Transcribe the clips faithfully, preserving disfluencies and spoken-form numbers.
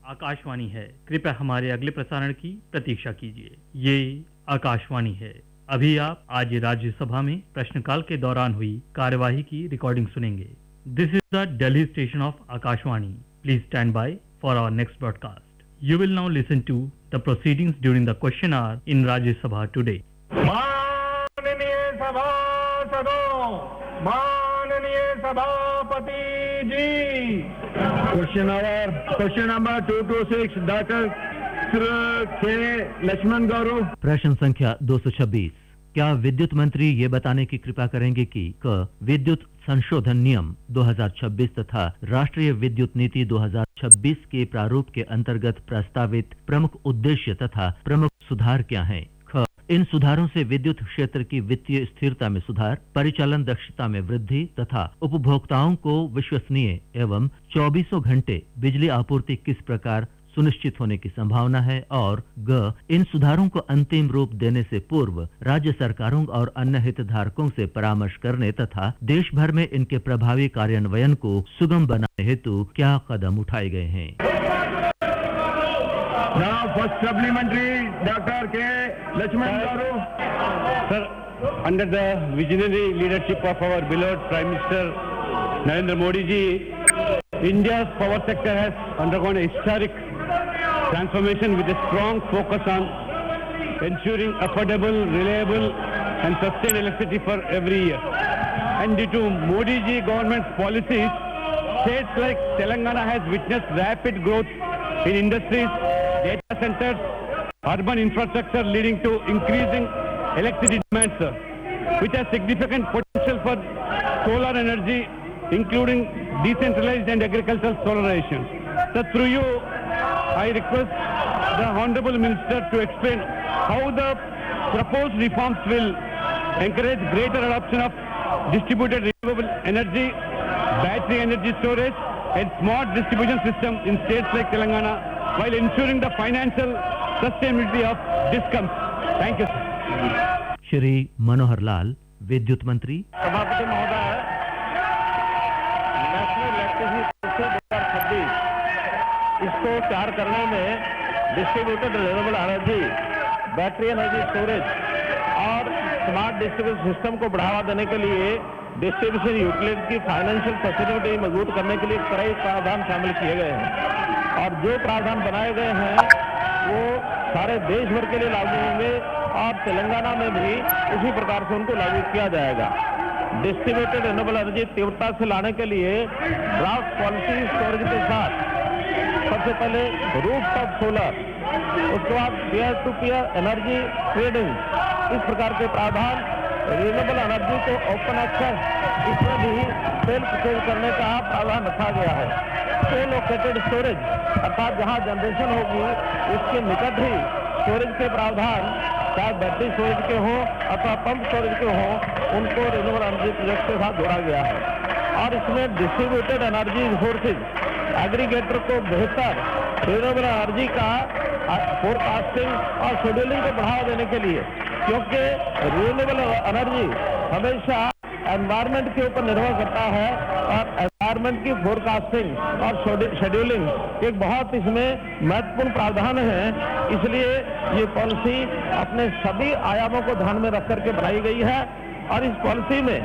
आकाशवाणी है। कृपया हमारे अगले प्रसारण की प्रतीक्षा कीजिए। ये आकाशवाणी है। अभी आप आज राज्यसभा में प्रश्नकाल के दौरान हुई कार्यवाही की रिकॉर्डिंग सुनेंगे। This is the Delhi station of Akashvani. Please stand by for our next broadcast. You will now listen to the proceedings during the question our in Rajya Sabha today. माननीय सभासदों, माननीय सभापति जी। Question our question number two to six doctor के लक्ष्मण गौरव। प्रश्न संख्या दो सौ छब्बीस। क्या विद्युत मंत्री ये बताने की कृपा करेंगे कि क विद्युत संशोधन नियम दो हज़ार छब्बीस तथा राष्ट्रीय विद्युत नीति दो हज़ार छब्बीस के प्रारूप के अंतर्गत प्रस्तावित प्रमुख उद्देश्य तथा प्रमुख सुधार क्या हैं? ख इन सुधारों से विद्युत क्षेत्र की वित्तीय स्थिरता में सुधार, परिचालन दक्षता में वृद्धि तथा उपभोक्ताओं को विश्वसनीय एवं चौबीसों घंटे बिजली आपूर्ति किस प्रकार सुनिश्चित होने की संभावना है? और ग इन सुधारों को अंतिम रूप देने से पूर्व राज्य सरकारों और अन्य हितधारकों से परामर्श करने तथा देश भर में इनके प्रभावी कार्यान्वयन को सुगम बनाने हेतु क्या कदम उठाए गए हैं? Now, first supplementary, Doctor K. Lakshman Garu. Sir, under the visionary leadership of our beloved Prime Minister Narendra Modi ji, India's power sector has undergone a historic transformation with a strong focus on ensuring affordable, reliable and sustained electricity for every year. And due to Modi ji government's policies, states like Telangana has witnessed rapid growth in industries, data centers, urban infrastructure leading to increasing electricity demand, sir, which has significant potential for solar energy, including decentralized and agricultural solarization. So through you, I request the Honorable Minister to explain how the proposed reforms will encourage greater adoption of distributed renewable energy, battery energy storage and smart distribution system in states like Telangana while ensuring the financial sustainability of DISCOMs. Thank you, sir. Shri Manohar Lal, विद्युत मंत्री। सभापति महोदय, national electricity दो हज़ार छब्बीस इसको तैयार करने में distributed renewable energy, battery energy storage और स्मार्ट डिस्ट्रीब्यूशन सिस्टम को बढ़ावा देने के लिए डिस्ट्रीब्यूशन यूटिलिटी की फाइनेंशियल फैसिलिटी मजबूत करने के लिए कई प्रावधान शामिल किए गए हैं और जो प्रावधान बनाए गए हैं वो सारे देश भर के लिए लागू होंगे और तेलंगाना में भी उसी प्रकार से उनको लागू किया जाएगा। डिस्ट्रीब्यूटेड रिन्यूएबल एनर्जी तीव्रता से लाने के लिए ड्राफ्ट पॉलिसी स्टोरेज के साथ सबसे पहले रूफटॉप सोलर, उसके बाद peer to peer energy trading, इस प्रकार के प्रावधान, रिन्यूएबल एनर्जी को ओपन एक्सेस, इसमें भी सेल्फ परचेज करने का प्रावधान रखा गया है। को लोकेटेड स्टोरेज अर्थात जहां जनरेशन होगी उसके निकट ही स्टोरेज के प्रावधान, चाहे बैटरी स्टोरेज के हों अथवा पंप स्टोरेज के हों, उनको रिन्यूएबल एनर्जी प्रोजेक्ट के साथ जोड़ा गया है। और इसमें डिस्ट्रीब्यूटेड एनर्जी रिसोर्सेज एग्रीगेटर को बेहतर रिन्यूएबल एनर्जी का फोरकास्टिंग और शेड्यूलिंग को बढ़ावा देने के लिए, क्योंकि रिन्यूएबल एनर्जी हमेशा एनवायरमेंट के ऊपर निर्भर करता है और एनवायरमेंट की फोरकास्टिंग और शेड्यूलिंग एक बहुत इसमें महत्वपूर्ण प्रावधान है। इसलिए ये पॉलिसी अपने सभी आयामों को ध्यान में रख करके बनाई गई है और इस पॉलिसी में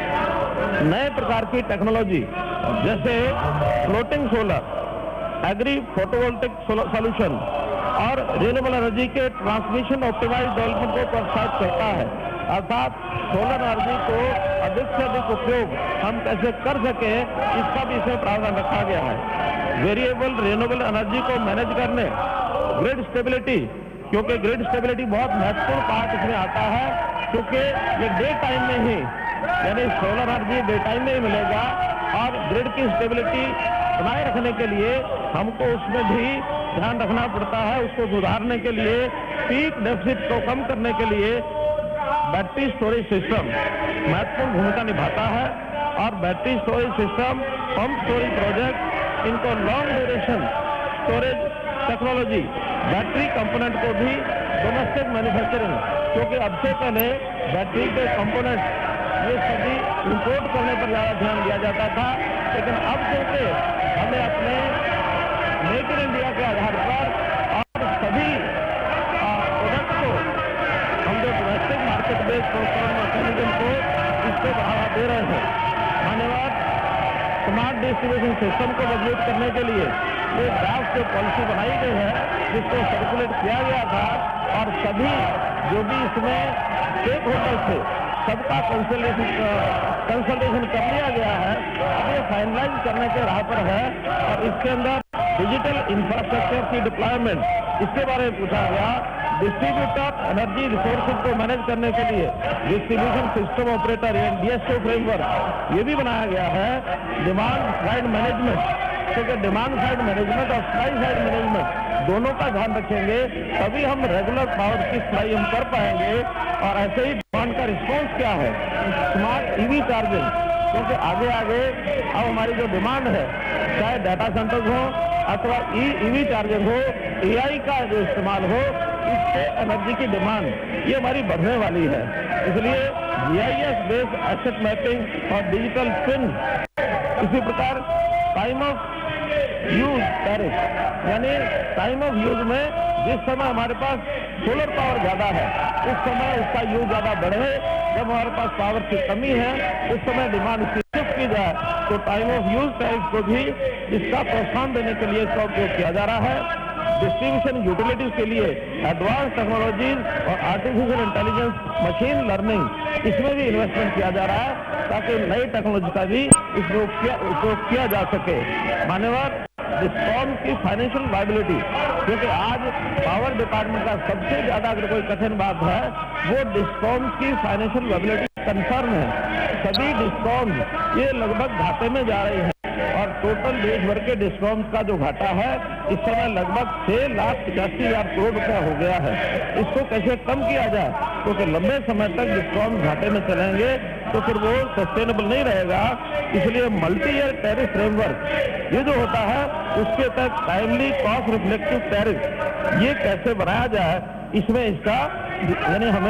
नए प्रकार की टेक्नोलॉजी जैसे floating solar, agree photovoltaic solution और रिन्यूएबल एनर्जी के ट्रांसमिशन ऑप्टिमाइज डेवलपमेंट को प्रोत्साहित करता है। अर्थात सोलर एनर्जी को अधिक से अधिक उपयोग हम कैसे कर सके, इसका भी इसमें प्रावधान रखा गया है। वेरिएबल रिन्यूएबल एनर्जी को मैनेज करने, ग्रिड स्टेबिलिटी, क्योंकि ग्रिड स्टेबिलिटी बहुत महत्वपूर्ण पार्ट इसमें आता है, क्योंकि ये डे टाइम में ही यानी सोलर एनर्जी डे टाइम में ही मिलेगा और ग्रिड की स्टेबिलिटी बनाए रखने के लिए हमको उसमें भी ध्यान रखना पड़ता है। उसको सुधारने के लिए, पीक डेफिसिट को कम करने के लिए बैटरी स्टोरेज सिस्टम महत्वपूर्ण भूमिका निभाता है और battery storage system, pump storage project, इनको long duration storage technology, battery component को भी डोमेस्टिक मैन्युफैक्चरिंग, क्योंकि अब से पहले बैटरी के कंपोनेंट ये सभी इंपोर्ट करने पर ज़्यादा ध्यान दिया जाता था, लेकिन अब क्योंकि हमें अपने मेक इन इंडिया के आधार डिस्ट्रीब्यूशन सिस्टम को मजबूत करने के लिए ये ड्राफ्ट जो पॉलिसी बनाई गई है, जिसको सर्कुलेट किया गया था और सभी जो भी इसमें स्टेक होल्डर्स थे सबका कंसल्टेशन कंसल्टेशन कर लिया गया है। अब ये फाइनलाइज करने के राह पर है और इसके अंदर डिजिटल इंफ्रास्ट्रक्चर की डिप्लॉयमेंट इसके बारे में पूछा गया। डिस्ट्रीब्यूटर एनर्जी रिसोर्सेज को मैनेज करने के लिए डिस्ट्रीब्यूशन सिस्टम ऑपरेटर या डीएसओ फ्रेमवर्क ये भी बनाया गया है। डिमांड साइड मैनेजमेंट, क्योंकि डिमांड साइड मैनेजमेंट और सप्लाई साइड मैनेजमेंट दोनों का ध्यान रखेंगे तभी हम रेगुलर पावर की सप्लाई हम कर पाएंगे। और ऐसे ही डिमांड का रिस्पॉन्स क्या है, स्मार्ट ईवी चार्जिंग, क्योंकि आगे आगे अब हमारी जो डिमांड है चाहे डाटा सेंटर्स हो अथवा ई ईवी चार्जिंग हो, एआई का जो इस्तेमाल हो, इससे एनर्जी की डिमांड ये हमारी बढ़ने वाली है। इसलिए जीआईएस बेस्ड एसेट मैपिंग और डिजिटल ट्विन, इसी प्रकार टाइम ऑफ यूज टैरिफ, यानी टाइम ऑफ यूज में जिस समय हमारे पास सोलर पावर ज्यादा है उस समय उसका यूज ज्यादा बढ़े, जब हमारे पास पावर की कमी है उस समय डिमांड इसकी शिफ्ट की जाए, तो टाइम ऑफ यूज टैरिफ को भी इसका प्रोत्साहन देने के लिए इसका उपयोग किया जा रहा है। डिस्ट्रीब्यूशन यूटिलिटीज के लिए एडवांस टेक्नोलॉजीज और आर्टिफिशियल इंटेलिजेंस, मशीन लर्निंग, इसमें भी इन्वेस्टमेंट किया जा रहा है ताकि नई टेक्नोलॉजी का भी उपयोग किया, उपयोग किया जा सके। मान्यवर, डिस्कॉम की फाइनेंशियल वायबिलिटी, क्योंकि आज पावर डिपार्टमेंट का सबसे ज्यादा अगर कोई कठिन बात है वो डिस्कॉम की फाइनेंशियल वायबिलिटी कंसर्न है। सभी डिस्कॉम ये लगभग घाटे में जा रही है और टोटल देश भर के डिस्कॉम्स का जो घाटा है इस समय लगभग छह लाख पचासी हजार करोड़ रुपया हो गया है। इसको कैसे कम किया जाए, क्योंकि तो लंबे समय तक डिस्कॉम्स घाटे में चलेंगे तो फिर वो सस्टेनेबल नहीं रहेगा। इसलिए मल्टी ईयर टैरिफ फ्रेमवर्क ये जो होता है उसके तहत टाइमली कॉस्ट रिफ्लेक्टिव टैरिफ ये कैसे बनाया जाए, इसमें इसका यानी हमें